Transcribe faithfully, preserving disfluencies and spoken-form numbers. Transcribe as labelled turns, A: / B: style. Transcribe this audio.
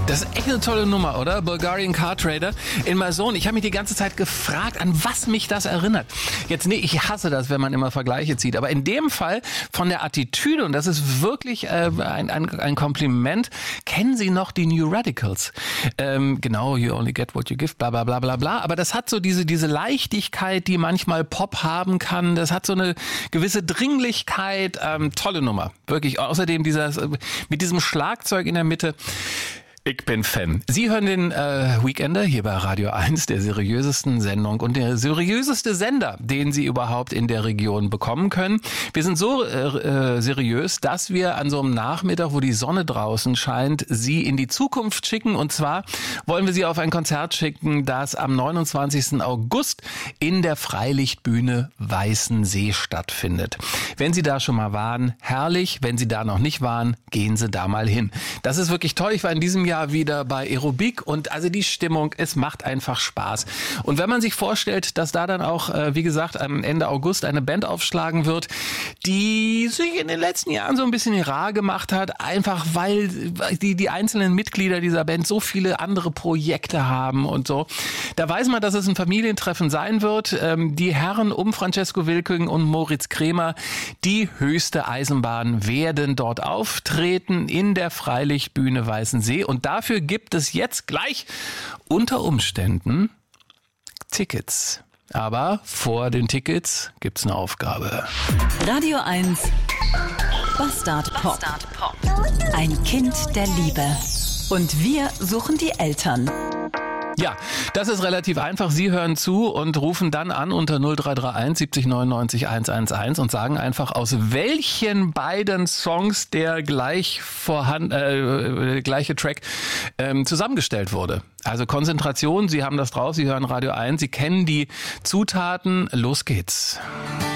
A: Das ist echt eine tolle Nummer, oder? Bulgarian Car Trader. In my zone. Ich habe mich die ganze Zeit gefragt, an was mich das erinnert. Jetzt, nee, ich hasse das, wenn man immer Vergleiche zieht. Aber in dem Fall von der Attitüde, und das ist wirklich äh, ein, ein, ein Kompliment, kennen Sie noch die New Radicals? Ähm, genau, you only get what you give, bla bla bla bla bla. Aber das hat so diese, diese Leichtigkeit, die manchmal Pop haben kann. Das hat so eine gewisse Dringlichkeit. Ähm, tolle Nummer. Wirklich. Außerdem dieser, mit diesem Schlagzeug in der Mitte. Ich bin Fan. Sie hören den äh, Weekender hier bei Radio eins, der seriösesten Sendung und der seriöseste Sender, den Sie überhaupt in der Region bekommen können. Wir sind so äh, äh, seriös, dass wir an so einem Nachmittag, wo die Sonne draußen scheint, Sie in die Zukunft schicken. Und zwar wollen wir Sie auf ein Konzert schicken, das am neunundzwanzigsten August in der Freilichtbühne Weißensee stattfindet. Wenn Sie da schon mal waren, herrlich. Wenn Sie da noch nicht waren, gehen Sie da mal hin. Das ist wirklich toll. Ich war in diesem Jahr wieder bei Aerobik und also die Stimmung, es macht einfach Spaß. Und wenn man sich vorstellt, dass da dann auch, äh, wie gesagt, am Ende August eine Band aufschlagen wird, die sich in den letzten Jahren so ein bisschen rar gemacht hat, einfach weil die, die einzelnen Mitglieder dieser Band so viele andere Projekte haben und so. Da weiß man, dass es ein Familientreffen sein wird. Ähm, die Herren um Francesco Wilking und Moritz Kremer, die höchste Eisenbahn, werden dort auftreten in der Freilichtbühne Weißensee. Und dafür gibt es jetzt gleich unter Umständen Tickets. Aber vor den Tickets gibt's eine Aufgabe.
B: Radio eins Bastard Pop. Ein Kind der Liebe. Und wir suchen die Eltern.
A: Ja, das ist relativ einfach. Sie hören zu und rufen dann an unter null drei drei eins siebzig neunundneunzig hundertelf und sagen einfach, aus welchen beiden Songs der gleich vorhanden, äh, gleiche Track ähm, zusammengestellt wurde. Also Konzentration, Sie haben das drauf, Sie hören Radio eins, Sie kennen die Zutaten. Los geht's.